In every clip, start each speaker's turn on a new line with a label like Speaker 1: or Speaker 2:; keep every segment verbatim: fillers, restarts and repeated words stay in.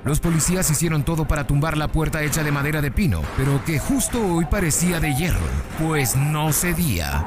Speaker 1: Los policías hicieron todo para tumbar la puerta hecha de madera de pino, pero que justo hoy parecía de hierro, pues no cedía.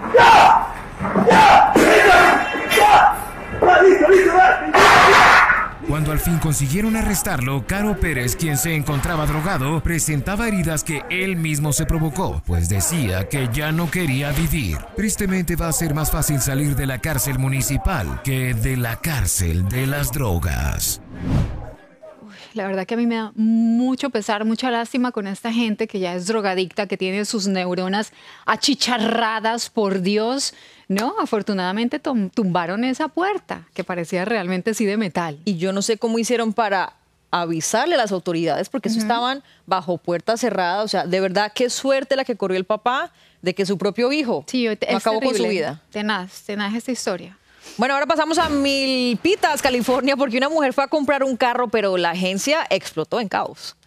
Speaker 1: Cuando al fin consiguieron arrestarlo, Caro Pérez, quien se encontraba drogado, presentaba heridas que él mismo se provocó, pues decía que ya no quería vivir. Tristemente va a ser más fácil salir de la cárcel municipal que de la cárcel de las drogas.
Speaker 2: La verdad que a mí me da mucho pesar, mucha lástima con esta gente que ya es drogadicta, que tiene sus neuronas achicharradas por Dios. No, afortunadamente tumbaron esa puerta, que parecía realmente sí de metal.
Speaker 3: Y yo no sé cómo hicieron para avisarle a las autoridades, porque eso uh-huh. estaban bajo puerta cerrada. O sea, de verdad, qué suerte la que corrió el papá de que su propio hijo
Speaker 2: sí,
Speaker 3: no acabó terrible. Con su vida.
Speaker 2: Tenaz, tenaz esta historia.
Speaker 3: Bueno, ahora pasamos a Milpitas, California, porque una mujer fue a comprar un carro, pero la agencia explotó en caos.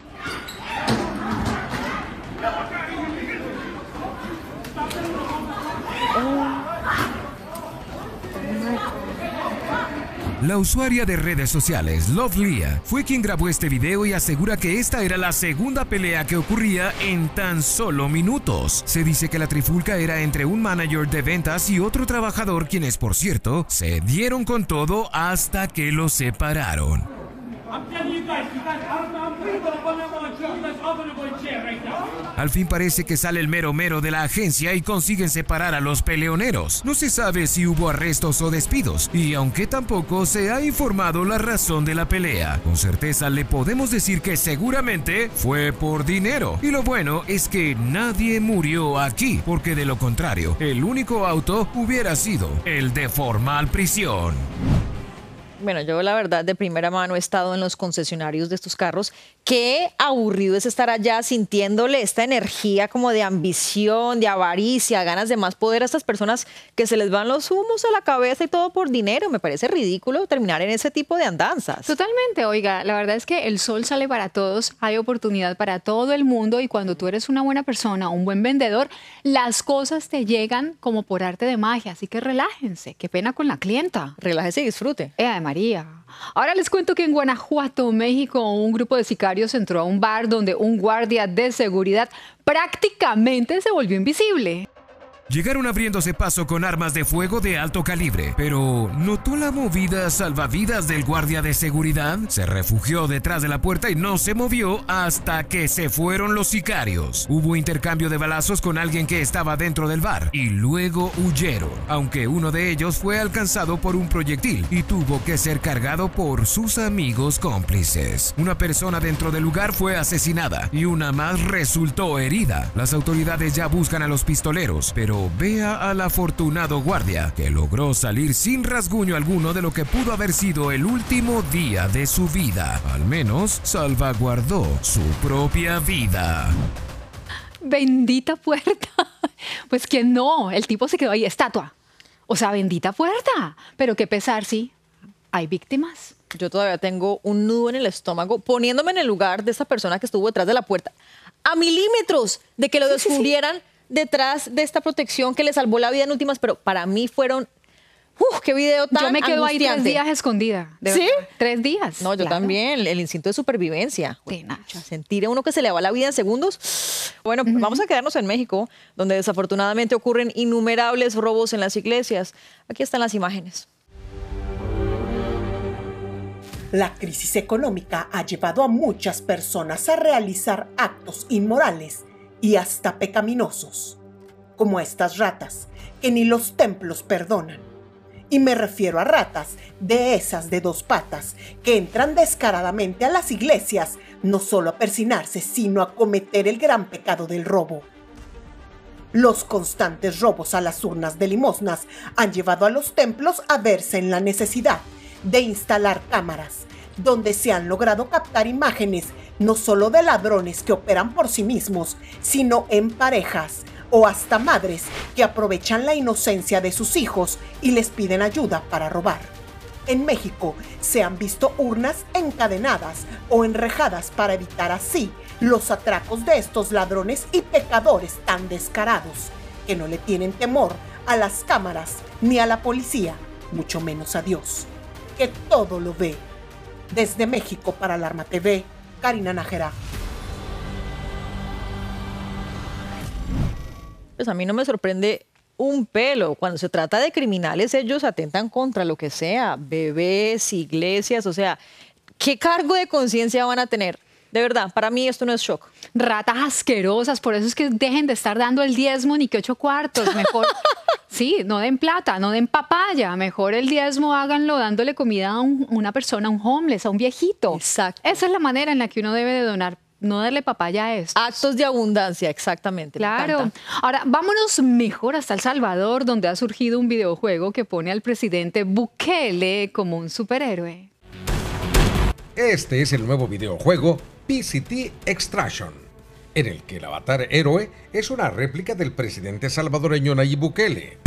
Speaker 1: La usuaria de redes sociales, Love Leah, fue quien grabó este video y asegura que esta era la segunda pelea que ocurría en tan solo minutos. Se dice que la trifulca era entre un manager de ventas y otro trabajador, quienes, por cierto, se dieron con todo hasta que los separaron. Al fin parece que sale el mero mero de la agencia y consiguen separar a los peleoneros. No se sabe si hubo arrestos o despidos, y aunque tampoco se ha informado la razón de la pelea, con certeza le podemos decir que seguramente fue por dinero. Y lo bueno es que nadie murió aquí, porque de lo contrario, el único auto hubiera sido el de formal prisión.
Speaker 3: Bueno, yo la verdad de primera mano he estado en los concesionarios de estos carros. Qué aburrido es estar allá sintiéndole esta energía como de ambición, de avaricia, ganas de más poder a estas personas que se les van los humos a la cabeza y todo por dinero. Me parece ridículo terminar en ese tipo de andanzas.
Speaker 2: Totalmente, oiga, la verdad es que el sol sale para todos, hay oportunidad para todo el mundo y cuando tú eres una buena persona, un buen vendedor, las cosas te llegan como por arte de magia, así que relájense. Qué pena con la clienta.
Speaker 3: Relájese y disfrute.
Speaker 2: Eh, María. Ahora les cuento que en Guanajuato, México, un grupo de sicarios entró a un bar donde un guardia de seguridad prácticamente se volvió invisible.
Speaker 1: Llegaron abriéndose paso con armas de fuego de alto calibre, pero ¿notó la movida salvavidas del guardia de seguridad? Se refugió detrás de la puerta y no se movió hasta que se fueron los sicarios. Hubo intercambio de balazos con alguien que estaba dentro del bar y luego huyeron, aunque uno de ellos fue alcanzado por un proyectil y tuvo que ser cargado por sus amigos cómplices. Una persona dentro del lugar fue asesinada y una más resultó herida. Las autoridades ya buscan a los pistoleros, pero vea al afortunado guardia que logró salir sin rasguño alguno de lo que pudo haber sido el último día de su vida. Al menos salvaguardó su propia vida.
Speaker 2: Bendita puerta. Pues que no, el tipo se quedó ahí, estatua. O sea, bendita puerta. Pero qué pesar, sí. ¿Hay víctimas?
Speaker 3: Yo todavía tengo un nudo en el estómago poniéndome en el lugar de esa persona que estuvo detrás de la puerta. A milímetros de que lo descubrieran. Sí, sí, sí. Detrás de esta protección que le salvó la vida en últimas, pero para mí fueron... ¡Uf! ¡Qué video tan
Speaker 2: Yo me quedo
Speaker 3: angustiante!
Speaker 2: Ahí tres días escondida.
Speaker 3: ¿Sí?
Speaker 2: Verdad. Tres días.
Speaker 3: No, yo
Speaker 2: claro.
Speaker 3: también. El instinto de supervivencia.
Speaker 2: Bueno,
Speaker 3: sentir a uno que se le va la vida en segundos. Bueno, uh-huh. Vamos a quedarnos en México, donde desafortunadamente ocurren innumerables robos en las iglesias. Aquí están las imágenes.
Speaker 4: La crisis económica ha llevado a muchas personas a realizar actos inmorales y hasta pecaminosos, como estas ratas que ni los templos perdonan. Y me refiero a ratas de esas de dos patas que entran descaradamente a las iglesias no solo a persinarse, sino a cometer el gran pecado del robo. Los constantes robos a las urnas de limosnas han llevado a los templos a verse en la necesidad de instalar cámaras, donde se han logrado captar imágenes no solo de ladrones que operan por sí mismos, sino en parejas o hasta madres que aprovechan la inocencia de sus hijos y les piden ayuda para robar. En México se han visto urnas encadenadas o enrejadas para evitar así los atracos de estos ladrones y pecadores tan descarados que no le tienen temor a las cámaras ni a la policía, mucho menos a Dios, que todo lo ve. Desde México para Alarma T V, Karina Nájera.
Speaker 3: Pues a mí no me sorprende un pelo. Cuando se trata de criminales, ellos atentan contra lo que sea, bebés, iglesias, o sea, ¿qué cargo de conciencia van a tener? De verdad, para mí esto no es shock.
Speaker 2: Ratas asquerosas, por eso es que dejen de estar dando el diezmo ni que ocho cuartos, mejor. Sí, no den plata, no den papaya, mejor el diezmo háganlo dándole comida a un- una persona, a un homeless, a un viejito.
Speaker 3: Exacto.
Speaker 2: Esa es la manera en la que uno debe de donar, no darle papaya a esto.
Speaker 3: Actos de abundancia, exactamente. me
Speaker 2: Claro.
Speaker 3: encanta.
Speaker 2: Ahora, vámonos mejor hasta El Salvador, donde ha surgido un videojuego que pone al presidente Bukele como un superhéroe.
Speaker 5: Este es el nuevo videojuego P C T Extraction, en el que el avatar héroe es una réplica del presidente salvadoreño Nayib Bukele.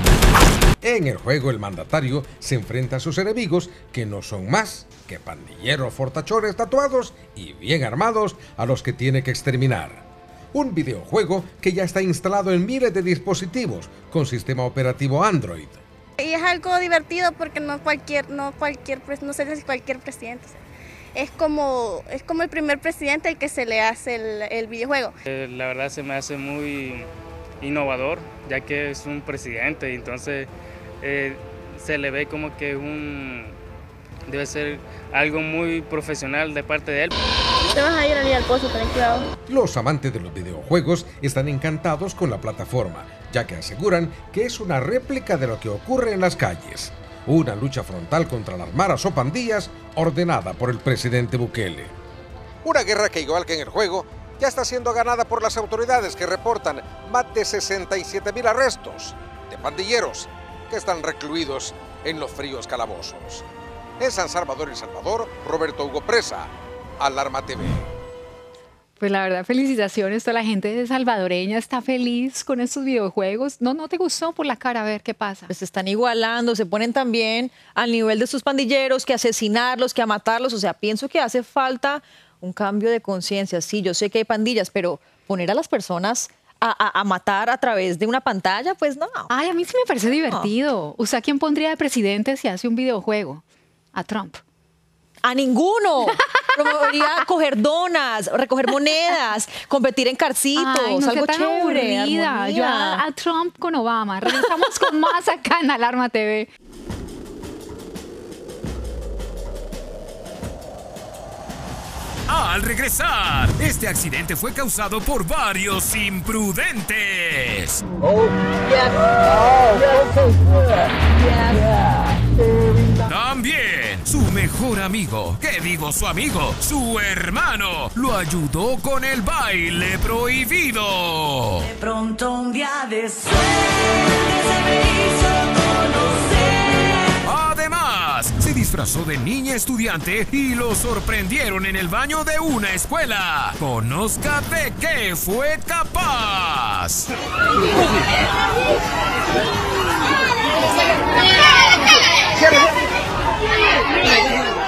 Speaker 5: En el juego, el mandatario se enfrenta a sus enemigos, que no son más que pandilleros fortachones tatuados y bien armados a los que tiene que exterminar. Un videojuego que ya está instalado en miles de dispositivos con sistema operativo Android.
Speaker 6: Y es algo divertido porque no cualquier, no cualquier, pres- no sé si cualquier presidente. Es como, es como el primer presidente al que se le hace el, el videojuego.
Speaker 7: Eh, La verdad se me hace muy innovador, ya que es un presidente, y entonces eh, se le ve como que un debe ser algo muy profesional de parte de él.
Speaker 6: Te vas a ir al pozo, ten cuidado.
Speaker 5: Los amantes de los videojuegos están encantados con la plataforma, ya que aseguran que es una réplica de lo que ocurre en las calles. Una lucha frontal contra las maras o pandillas ordenada por el presidente Bukele. Una guerra que, igual que en el juego, ya está siendo ganada por las autoridades, que reportan más de sesenta y siete mil arrestos de pandilleros que están recluidos en los fríos calabozos. En San Salvador, El Salvador, Roberto Hugo Presa, Alarma T V.
Speaker 2: Pues la verdad, felicitaciones. Toda la gente de salvadoreña está feliz con estos videojuegos. ¿No, no te gustó? Por la cara, a ver qué pasa.
Speaker 3: Pues se están igualando, se ponen también al nivel de sus pandilleros, que asesinarlos, que a matarlos. O sea, pienso que hace falta un cambio de conciencia. Sí, yo sé que hay pandillas, pero poner a las personas a, a- a matar a través de una pantalla, pues no.
Speaker 2: Ay, a mí sí me parece divertido. ¿Usted a quién pondría de presidente si hace un videojuego? A Trump.
Speaker 3: A ninguno. Promovería coger donas, recoger monedas, competir en carcitos,
Speaker 2: Ay, no sea
Speaker 3: algo
Speaker 2: tan
Speaker 3: chévere.
Speaker 2: aburrida. Yo a,
Speaker 3: armonía.
Speaker 2: a Trump con Obama. Regresamos con más acá en Alarma T V.
Speaker 1: Al regresar, este accidente fue causado por varios imprudentes. También su mejor amigo, ¿qué digo su amigo? Su hermano lo ayudó con el baile prohibido.
Speaker 8: De pronto un día de suerte se me hizo conocer.
Speaker 1: Además, se disfrazó de niña estudiante y lo sorprendieron en el baño de una escuela. Conozca de qué fue capaz.